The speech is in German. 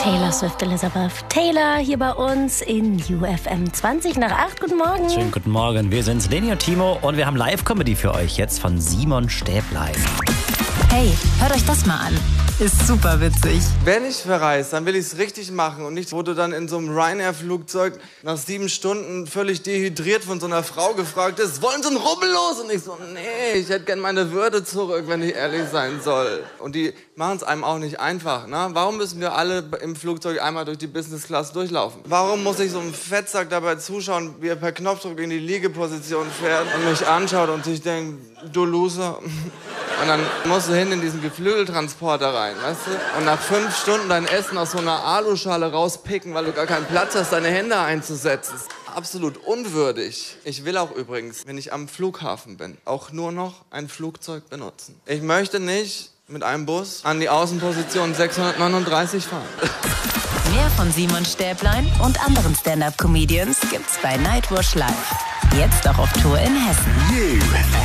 Taylor Swift, Elizabeth Taylor hier bei uns in UFM 20 nach 8. Guten Morgen. Schönen guten Morgen. Wir sind's, Leni und Timo, und wir haben Live-Comedy für euch jetzt von Simon Stäblein. Hey, hört euch das mal an. Ist super witzig. Wenn ich verreise, dann will ich es richtig machen und nicht, wo du dann in so einem Ryanair-Flugzeug nach 7 Stunden völlig dehydriert von so einer Frau gefragt ist, wollen Sie einen Rubbel los? Und ich so, nee, ich hätte gern meine Würde zurück, wenn ich ehrlich sein soll. Und die machen es einem auch nicht einfach, ne? Warum müssen wir alle im Flugzeug einmal durch die Business Class durchlaufen? Warum muss ich so einem Fettsack dabei zuschauen, wie er per Knopfdruck in die Liegeposition fährt und mich anschaut und sich denkt, du Loser. Und dann musst du hin in diesen Geflügeltransporter rein, weißt du? Und nach 5 Stunden dein Essen aus so einer Aluschale rauspicken, weil du gar keinen Platz hast, deine Hände einzusetzen. Absolut unwürdig. Ich will auch übrigens, wenn ich am Flughafen bin, auch nur noch ein Flugzeug benutzen. Ich möchte nicht mit einem Bus an die Außenposition 639 fahren. Mehr von Simon Stäblein und anderen Stand-Up-Comedians gibt's bei Nightwash Live. Jetzt auch auf Tour in Hessen.